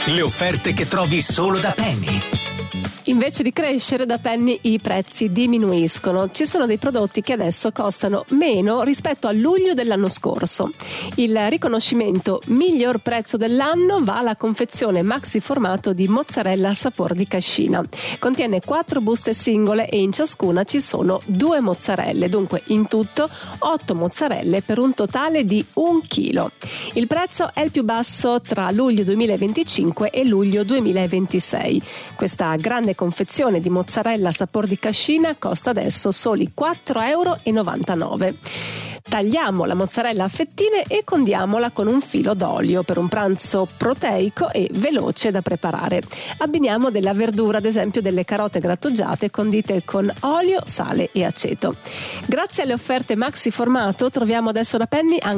Le offerte che trovi solo da Penny. Invece di crescere, da Penny i prezzi diminuiscono. Ci sono dei prodotti che adesso costano meno rispetto a luglio dell'anno scorso. Il riconoscimento miglior prezzo dell'anno va alla confezione maxi formato di mozzarella sapor di cascina. Contiene 4 buste singole e in ciascuna ci sono 2 mozzarelle, dunque in tutto 8 mozzarelle per un totale di 1 chilo. Il prezzo è il più basso tra luglio 2025 e luglio 2026. Questa grande confezione di mozzarella sapor di cascina costa adesso soli 4,99 €. Tagliamo la mozzarella a fettine e condiamola con un filo d'olio per un pranzo proteico e veloce da preparare. Abbiniamo della verdura, ad esempio delle carote grattugiate condite con olio, sale e aceto. Grazie alle offerte maxi formato troviamo adesso da Penny anche